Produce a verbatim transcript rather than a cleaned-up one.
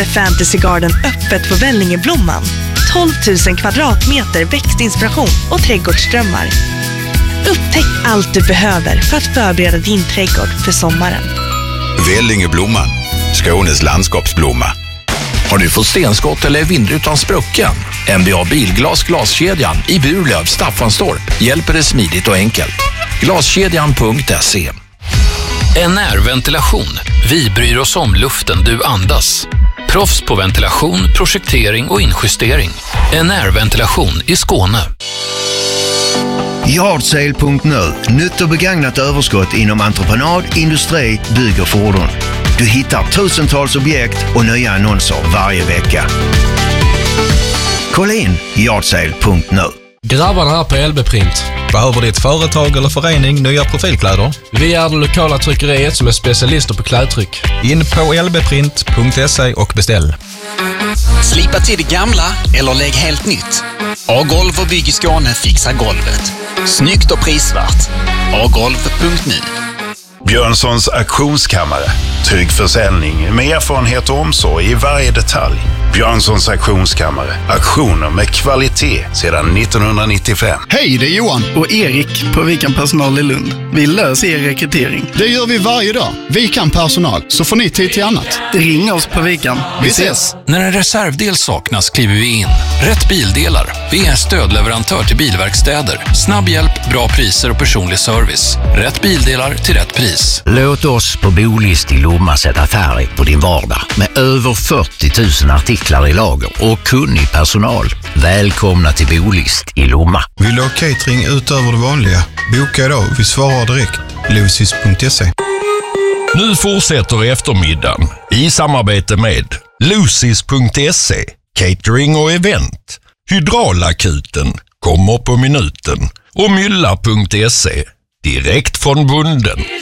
Fantasy Garden öppet på Vällingeblomman. tolv tusen kvadratmeter växtinspiration och trädgårdsdrömmar. Upptäck allt du behöver för att förbereda din trädgård för sommaren. Vällingeblomman, Skånes landskapsblomma. Har du fått stenskott eller vindrutan sprucken? M B A Bilglas Glaskedjan i Burlöv, Staffanstorp hjälper dig smidigt och enkelt. Glaskedjan punkt se. N R Ventilation. Vi bryr oss om luften du andas. Proffs på ventilation, projektering och injustering. N R Ventilation i Skåne. Yardsale punkt nu. Nytt och begagnat överskott inom entreprenad, industri, bygg och fordon. Du hittar tusentals objekt och nya annonser varje vecka. Kolla in Yardsale punkt nu. Grabbarna här på L B Print. Behöver ditt företag eller förening nya profilkläder? Vi är det lokala tryckeriet som är specialister på klädtryck. In på l b print punkt se och beställ. Slipa till det gamla eller lägg helt nytt. A-golv och bygg i Skåne fixar golvet. Snyggt och prisvärt. a golv punkt nu. Björnssons auktionskammare. Trygg försäljning med erfarenhet och omsorg i varje detalj. Björnssons auktionskammare. Auktioner med kvalitet sedan nittonhundranittiofem. Hej, det är Johan och Erik på Vikan Personal i Lund. Vi löser er rekrytering. Det gör vi varje dag. Vikan Personal, så får ni tid till annat. Ring oss på Vikan. Vi ses! När en reservdel saknas kliver vi in. Rätt bildelar. Vi är stödleverantör till bilverkstäder. Snabb hjälp, bra priser och personlig service. Rätt bildelar till rätt pris. Låt oss på Bolist i Lomma sätta färg på din vardag. Med över fyrtio tusen artiklar i lager och kunnig personal. Välkomna till Bolist i Lomma. Vill du ha catering utöver det vanliga? Boka idag, vi svarar direkt. Lucis punkt se. Nu fortsätter eftermiddagen i samarbete med Lucis punkt se, catering och event. Hydraulakuten kommer på minuten och Mylla punkt se, direkt från bunden.